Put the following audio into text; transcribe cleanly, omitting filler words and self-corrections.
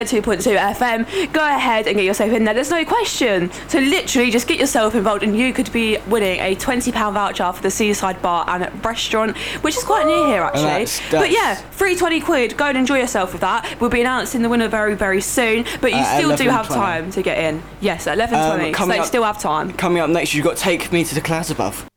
2.2 FM. Go ahead and get yourself in there. There's no question. So literally just get yourself involved and you could be winning a £20 voucher for the Seaside Bar and Restaurant, which is quite near here actually. That's... But yeah, free £20. Go and enjoy yourself with that. We'll be announcing the winner very, very soon, but you still do have time to get in. Yes, at 11:20, so you still have time. Coming up next, you've got Take Me to the Clouds Above.